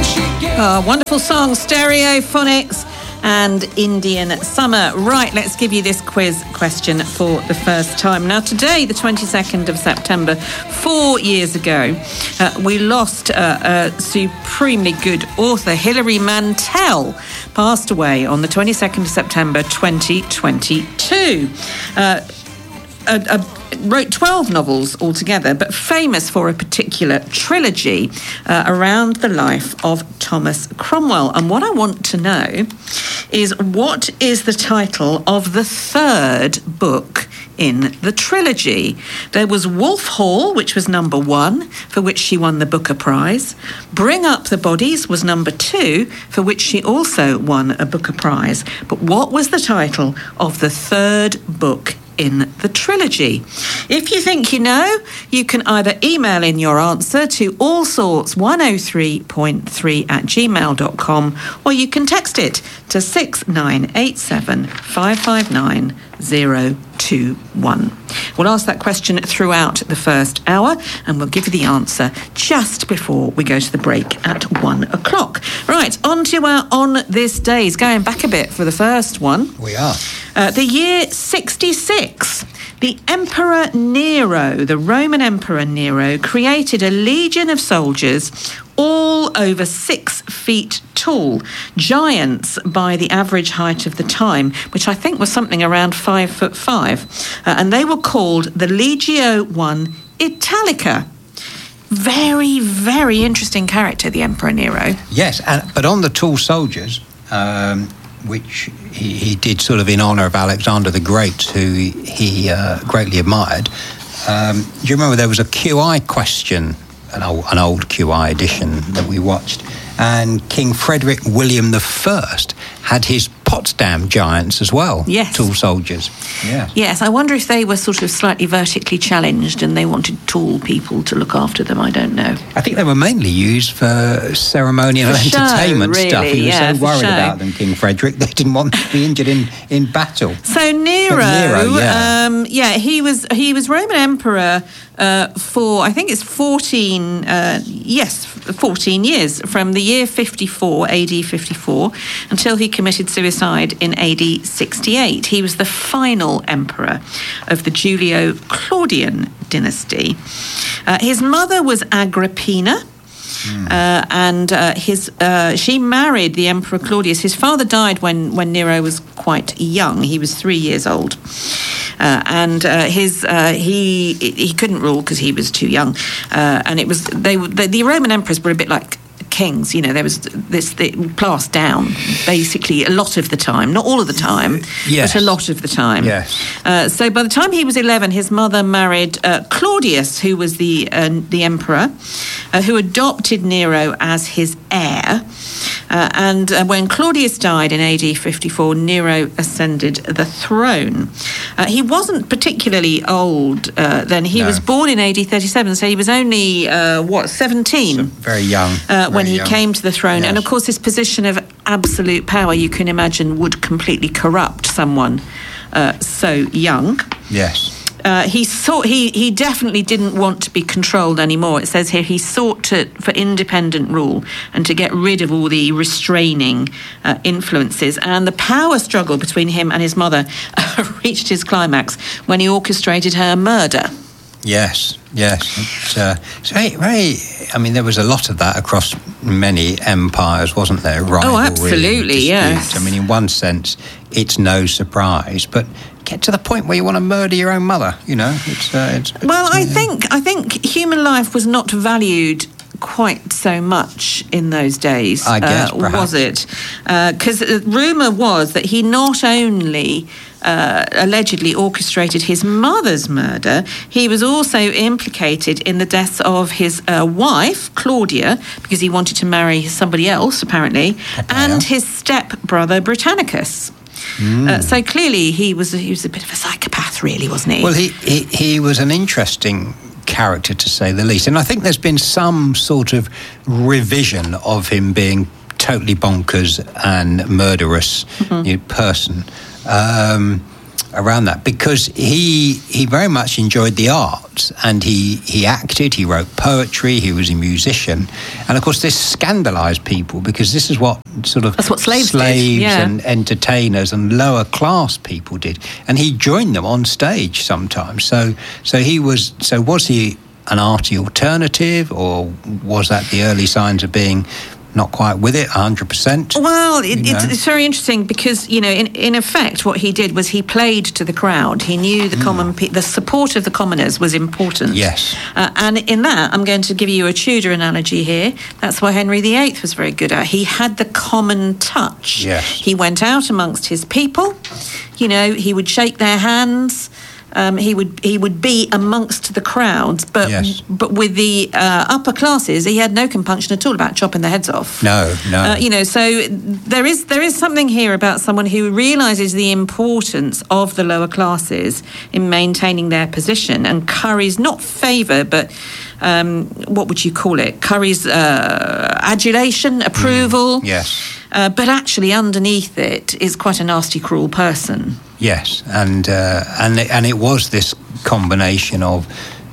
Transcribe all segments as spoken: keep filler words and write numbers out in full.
Oh, wonderful song, Stereophonics and Indian Summer. Right, let's give you this quiz question for the first time. Now, today, the twenty-second of September, four years ago, uh, we lost uh, a supremely good author. Hilary Mantel passed away on the twenty-second of September, twenty twenty-two. Uh, a, a wrote twelve novels altogether, but famous for a particular trilogy uh, around the life of Thomas Cromwell. And what I want to know is, what is the title of the third book in the trilogy? There was Wolf Hall, which was number one, for which she won the Booker Prize. Bring Up the Bodies was number two, for which she also won a Booker Prize. But what was the title of the third book in the trilogy? If you think you know, you can either email in your answer to allsorts one oh three point three at gmail dot com, or you can text it to six nine eight seven five five nine zero two one. We'll ask that question throughout the first hour, and we'll give you the answer just before we go to the break at one o'clock. Right, on to our On This Days. Going back a bit for the first one. We are. Uh, the year sixty-six. The Emperor Nero, the Roman Emperor Nero, created a legion of soldiers all over six feet tall, giants by the average height of the time, which I think was something around five foot five. Uh, and they were called the Legio I Italica. Very, very interesting character, the Emperor Nero. Yes, and, but on the tall soldiers, um, which he, he did sort of in honour of Alexander the Great, who he, he uh, greatly admired. Um, do you remember there was a Q I question, an old, an old Q I edition that we watched, and King Frederick William the First had his Potsdam giants as well. Yes. Tall soldiers. Yeah. Yes, I wonder if they were sort of slightly vertically challenged and they wanted tall people to look after them. I don't know. I think they were mainly used for ceremonial for entertainment show, really, stuff. He was yeah, so worried show. about them, King Frederick. They didn't want to be injured in, in battle. So Nero, Nero yeah. Um, yeah, he was he was Roman Emperor uh, for, I think it's fourteen, uh, yes, fourteen years, from the year fifty-four, A D fifty-four, until he committed suicide in A D sixty-eight. He was the final emperor of the Julio-Claudian dynasty. Uh, his mother was Agrippina. Mm. Uh, and uh, his uh, she married the Emperor Claudius. His father died when, when Nero was quite young. He was three years old. Uh, and uh, his uh, he he couldn't rule because he was too young. Uh, and it was they the, the Roman emperors were a bit like kings, you know. There was this the, passed down basically a lot of the time, not all of the time, yes. but a lot of the time. Yes. Uh, so by the time he was eleven, his mother married uh, Claudius, who was the uh, the emperor, uh, who adopted Nero as his heir. Uh, and uh, when Claudius died in A D fifty-four, Nero ascended the throne. Uh, he wasn't particularly old uh, then. He no. was born in A D thirty-seven, so he was only, uh, what, seventeen? So very young. Uh, very when he young. came to the throne. Yes. And, of course, his position of absolute power, you can imagine, would completely corrupt someone uh, so young. Yes. Uh, he sought. He, he definitely didn't want to be controlled anymore. It says here he sought to, for independent rule and to get rid of all the restraining uh, influences. And the power struggle between him and his mother uh, reached its climax when he orchestrated her murder. Yes, yes. It's, uh, it's very, very. I mean, there was a lot of that across many empires, wasn't there? Rivalry, oh, absolutely, yes. I mean, in one sense, it's no surprise, but get to the point where you want to murder your own mother. You know, it's. Uh, it's well, it's, I uh, think I think human life was not valued quite so much in those days. I guess, uh, perhaps. Was it? Because uh, rumour was that he not only uh, allegedly orchestrated his mother's murder, he was also implicated in the deaths of his uh, wife, Claudia, because he wanted to marry somebody else, apparently, okay. and his step-brother, Britannicus. Mm. Uh, so clearly he was, he was a bit of a psychopath, really, wasn't he? Well, he, he, he was an interesting character, to say the least. And I think there's been some sort of revision of him being totally bonkers and murderous mm-hmm. you know, person. Um, around that, because he he very much enjoyed the arts, and he he acted, he wrote poetry, he was a musician, and of course this scandalized people, because this is what sort of That's what slaves, slaves did. Yeah. and entertainers and lower class people did, and he joined them on stage sometimes. So so he was so was he an arty alternative, or was that the early signs of being not quite with it, one hundred percent? Well, it, You know. it's, it's very interesting because, you know, in, in effect, what he did was he played to the crowd. He knew the common, pe- the support of the commoners was important. Yes. Uh, and in that, I'm going to give you a Tudor analogy here. That's why Henry the Eighth was very good at. He had the common touch. Yes. He went out amongst his people. You know, he would shake their hands. Um, he would he would be amongst the crowds, but Yes. but with the uh, upper classes, he had no compunction at all about chopping their heads off. No, no. Uh, you know, so there is there is something here about someone who realises the importance of the lower classes in maintaining their position, and curries not favour, but um, what would you call it? Curries uh, adulation, approval. Mm, yes. Uh, but actually, underneath it is quite a nasty, cruel person. Yes, and uh, and it, and it was this combination of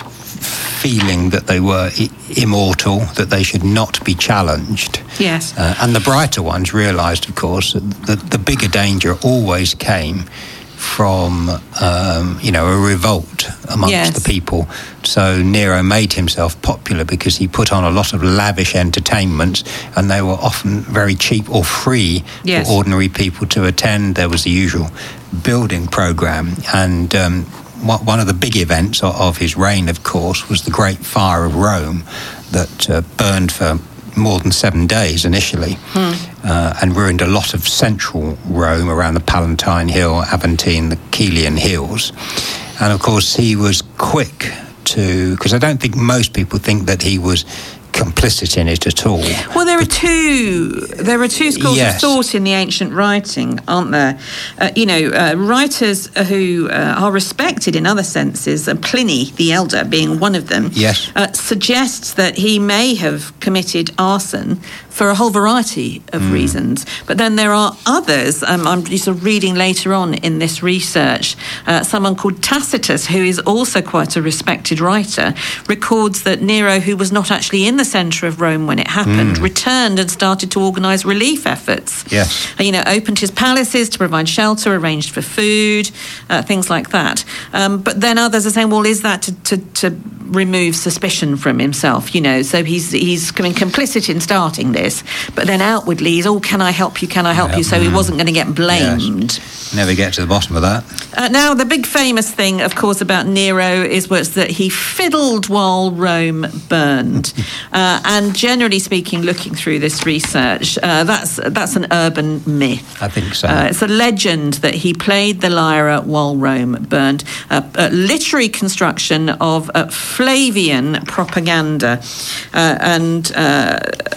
feeling that they were I- immortal, that they should not be challenged. Yes. Uh, and the brighter ones realised, of course, that the, the bigger danger always came from, um, you know, a revolt amongst Yes. the people. So Nero made himself popular because he put on a lot of lavish entertainments, and they were often very cheap or free Yes. for ordinary people to attend. There was the usual building programme, and um, one one of the big events of, of his reign, of course, was the Great Fire of Rome that uh, burned for more than seven days initially, Hmm. uh, and ruined a lot of central Rome around the Palatine Hill, Aventine, the Caelian Hills. And of course he was quick to, because I don't think most people think that he was complicit in it at all. Well, there are two. There are two schools Yes. of thought in the ancient writing, aren't there? Uh, you know, uh, writers who uh, are respected in other senses, uh, Pliny the Elder being one of them, Yes. uh, suggests that he may have committed arson for a whole variety of Mm. reasons. But then there are others. Um, I'm sort of reading later on in this research, uh, someone called Tacitus, who is also quite a respected writer, records that Nero, who was not actually in the centre of Rome when it happened, Mm. returned and started to organise relief efforts. Yes. Uh, You know, opened his palaces to provide shelter, arranged for food, uh, things like that. Um, but then others are saying, well, is that to, to, to remove suspicion from himself? You know, so he's he's coming complicit in starting this, but then outwardly he's, oh, can I help you? Can I help Yeah. you? So he Mm. wasn't going to get blamed. Never get to the bottom of that. Uh, now, the big famous thing, of course, about Nero is was that he fiddled while Rome burned. uh, and generally speaking, looking through this research, uh, that's that's an urban myth. I think so. Uh, it's a legend that he played the lyra while Rome burned. Uh, a literary construction of uh, Flavian propaganda, uh, and. Uh,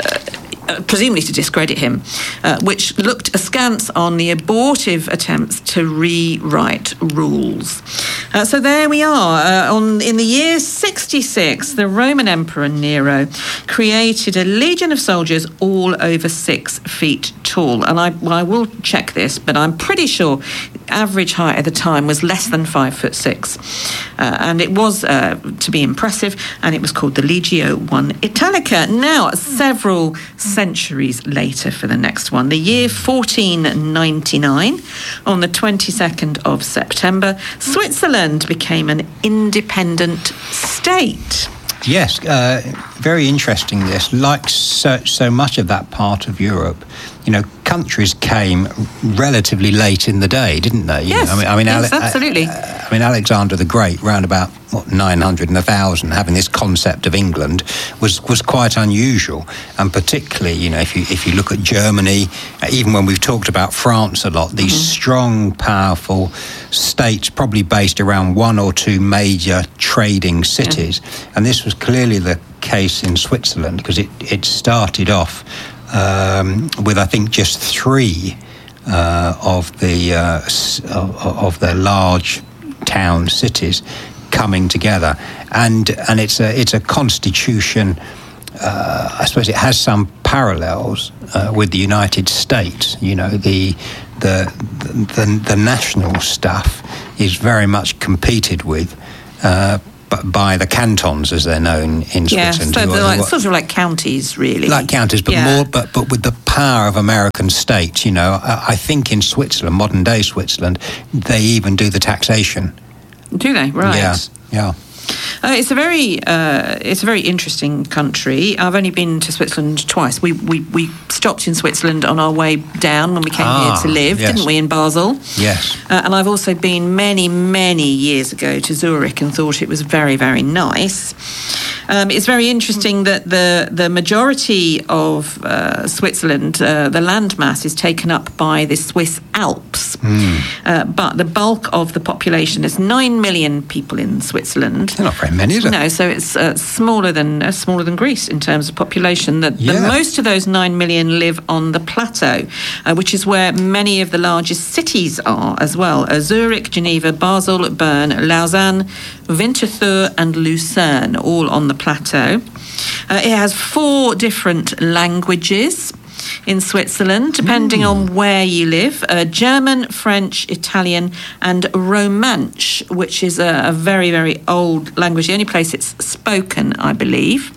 presumably to discredit him, uh, which looked askance on the abortive attempts to rewrite rules. Uh, so there we are. Uh, on in the year sixty-six, the Roman Emperor Nero created a legion of soldiers all over six feet tall. And I, well, I will check this, but I'm pretty sure the average height at the time was less than five foot six. Uh, and it was uh, to be impressive, and it was called the Legio I Italica. Now, several centuries later for the next one, the year fourteen ninety-nine, on the twenty-second of September, Switzerland became an independent state. Yes, uh, very interesting this. Like so, so much of that part of Europe, you know, countries came relatively late in the day, didn't they? You Yes, know, I mean, I mean, yes, Ale- absolutely. Uh, I mean, Alexander the Great, round about what, nine hundred and one thousand, having this concept of England was, was quite unusual. And particularly, you know, if you if you look at Germany, uh, even when we've talked about France a lot, these Mm-hmm. strong, powerful states, probably based around one or two major trading cities. Yeah. And this was clearly the case in Switzerland, because it, it started off um, with, I think, just three uh, of the uh, of the large town cities coming together, and and it's a it's a constitution. Uh, I suppose it has some parallels uh, with the United States. You know, the the the, the national stuff is very much competed with uh, by the cantons, as they're known in yeah, Switzerland. so who they're are- like, sort of like counties, really. Like counties, but Yeah. more, but but with the power of American states. You know, I, I think in Switzerland, modern day Switzerland, they even do the taxation. Do they? Right. Yeah, yeah. Uh, it's a very, uh, it's a very interesting country. I've only been to Switzerland twice. We we, we stopped in Switzerland on our way down when we came Ah, here to live, yes. didn't we, in Basel? Yes. Uh, and I've also been many, many years ago to Zurich and thought it was very, very nice. Um, it's very interesting that the, the majority of uh, Switzerland, uh, the landmass, is taken up by the Swiss Alps. Mm. Uh, but the bulk of the population, there's nine million people in Switzerland. They're not very many, is it? No, so it's uh, smaller than uh, smaller than Greece in terms of population. The, Yeah. the most of those nine million live on the plateau, uh, which is where many of the largest cities are as well: uh, Zurich, Geneva, Basel, Bern, Lausanne, Winterthur, and Lucerne, all on the plateau. Uh, it has four different languages in Switzerland, depending on where you live: uh, German, French, Italian, and Romansh, which is a, a very, very old language. The only place it's spoken, I believe.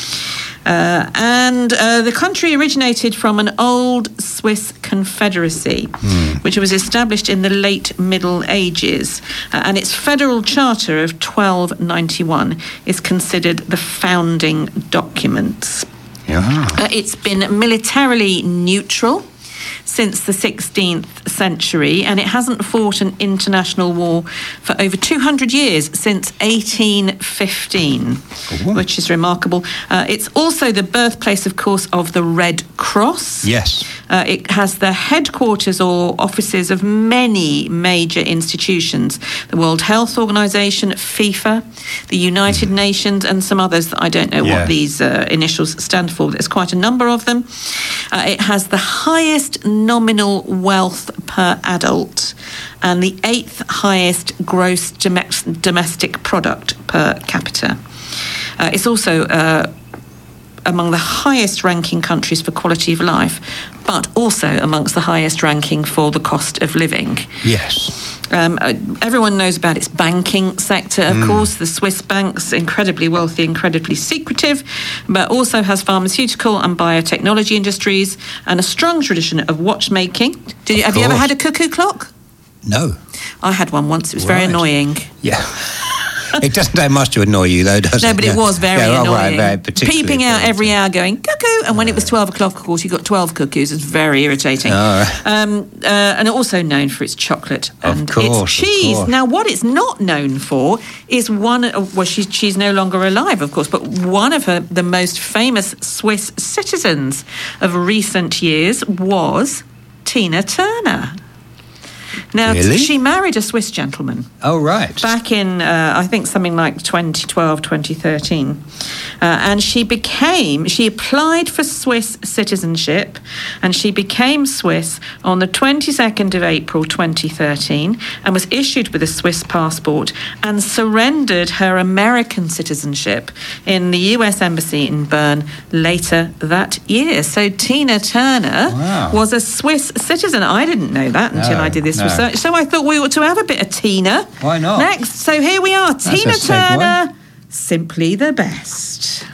Uh, and uh, the country originated from an old Swiss confederacy, Mm. which was established in the late Middle Ages. Uh, and its federal charter of twelve ninety-one is considered the founding documents. Yeah. Uh, it's been militarily neutral since the sixteenth century, and it hasn't fought an international war for over two hundred years, since eighteen fifteen, Ooh. which is remarkable. Uh, it's also the birthplace, of course, of the Red Cross. Yes. Uh, it has the headquarters or offices of many major institutions: the World Health Organization, FIFA, the United Nations, and some others that I don't know Yeah. what these uh, initials stand for. There's quite a number of them. Uh, it has the highest nominal wealth per adult and the eighth highest gross dom- domestic product per capita. Uh, it's also uh, among the highest ranking countries for quality of life, but also amongst the highest ranking for the cost of living. Yes. Um, uh, everyone knows about its banking sector, of Mm. course. The Swiss banks, incredibly wealthy, incredibly secretive, but also has pharmaceutical and biotechnology industries and a strong tradition of watchmaking. Did you, Of have you ever course. had a cuckoo clock? No. I had one once. It was very Right. annoying. Yeah. It doesn't take much to annoy you, though, does it? No, but it Yeah. was very yeah, annoying. Right, very particularly Peeping out irritating. every hour going, cuckoo. And when it was twelve o'clock, of course, you got twelve cuckoos. It's very irritating. Oh, right. um, uh, and also known for its chocolate Of and course, of its cheese. course. Now, what it's not known for is one, of, well, she's, she's no longer alive, of course, but one of her, the most famous Swiss citizens of recent years was Tina Turner. Now, Really? she married a Swiss gentleman Oh, right. back in, uh, I think, something like twenty twelve, twenty thirteen. Uh, and she became, she applied for Swiss citizenship, and she became Swiss on the twenty-second of April, twenty thirteen, and was issued with a Swiss passport and surrendered her American citizenship in the U S Embassy in Bern later that year. So Tina Turner Wow. was a Swiss citizen. I didn't know that until No, I did this no. research. So I thought we ought to have a bit of Tina. Why not? Next. So here we are. That's Tina a segue. Turner, simply the best.